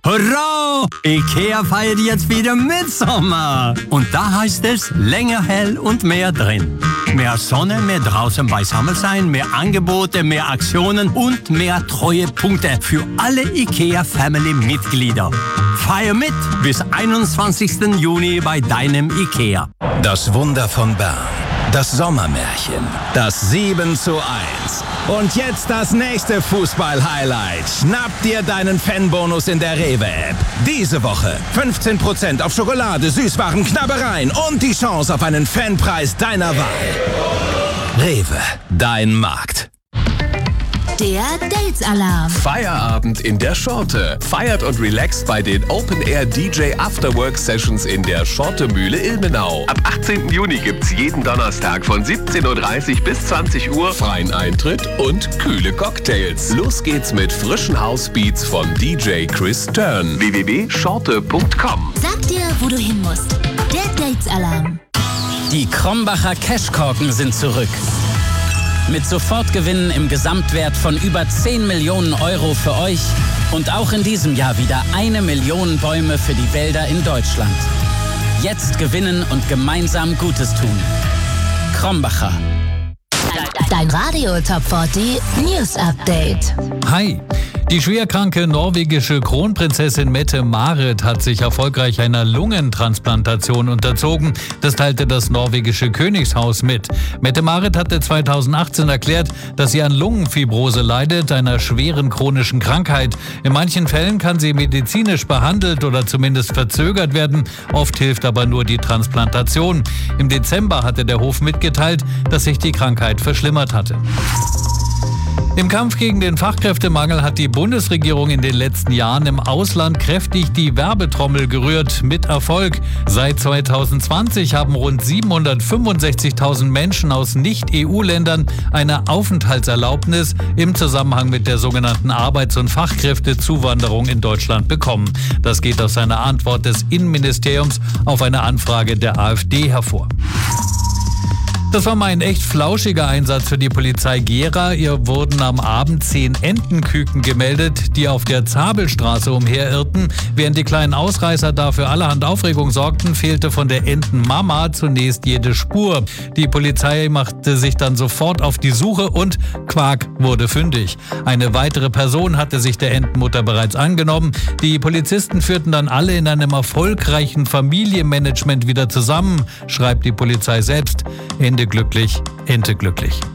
Hurra! IKEA feiert jetzt wieder Mitsommer. Und da heißt es länger hell und mehr drin. Mehr Sonne, mehr draußen beisammen sein, mehr Angebote, mehr Aktionen und mehr Treuepunkte für alle IKEA-Family-Mitglieder. Feier mit bis 21. Juni bei deinem IKEA. Das Wunder von Bern. Das Sommermärchen. Das 7:1. Und jetzt das nächste Fußball-Highlight. Schnapp dir deinen Fanbonus in der Rewe-App. Diese Woche 15% auf Schokolade, Süßwaren, Knabbereien und die Chance auf einen Fanpreis deiner Wahl. Rewe, dein Markt. Der Dates-Alarm. Feierabend in der Schorte. Feiert und relaxt bei den Open-Air-DJ Afterwork-Sessions in der Schorte-Mühle Ilmenau. Ab 18. Juni gibt's jeden Donnerstag von 17:30 Uhr bis 20 Uhr freien Eintritt und kühle Cocktails. Los geht's mit frischen Housebeats von DJ Chris Stern. www.schorte.com. Sag dir, wo du hin musst. Der Dates-Alarm. Die Krombacher Cashkorken sind zurück. Mit Sofortgewinnen im Gesamtwert von über 10 Millionen Euro für euch und auch in diesem Jahr wieder 1 Million Bäume für die Wälder in Deutschland. Jetzt gewinnen und gemeinsam Gutes tun. Krombacher. Dein Radio Top 40 News Update. Hi! Die schwerkranke norwegische Kronprinzessin Mette-Marit hat sich erfolgreich einer Lungentransplantation unterzogen. Das teilte das norwegische Königshaus mit. Mette-Marit hatte 2018 erklärt, dass sie an Lungenfibrose leidet, einer schweren chronischen Krankheit. In manchen Fällen kann sie medizinisch behandelt oder zumindest verzögert werden. Oft hilft aber nur die Transplantation. Im Dezember hatte der Hof mitgeteilt, dass sich die Krankheit verschlimmert hatte. Im Kampf gegen den Fachkräftemangel hat die Bundesregierung in den letzten Jahren im Ausland kräftig die Werbetrommel gerührt, mit Erfolg. Seit 2020 haben rund 765.000 Menschen aus Nicht-EU-Ländern eine Aufenthaltserlaubnis im Zusammenhang mit der sogenannten Arbeits- und Fachkräftezuwanderung in Deutschland bekommen. Das geht aus einer Antwort des Innenministeriums auf eine Anfrage der AfD hervor. Das war mal ein echt flauschiger Einsatz für die Polizei Gera. Ihr wurden am Abend 10 Entenküken gemeldet, die auf der Zabelstraße umherirrten. Während die kleinen Ausreißer da für allerhand Aufregung sorgten, fehlte von der Entenmama zunächst jede Spur. Die Polizei machte sich dann sofort auf die Suche und Quark wurde fündig. Eine weitere Person hatte sich der Entenmutter bereits angenommen. Die Polizisten führten dann alle in einem erfolgreichen Familienmanagement wieder zusammen, schreibt die Polizei selbst. Ende glücklich, Ente glücklich.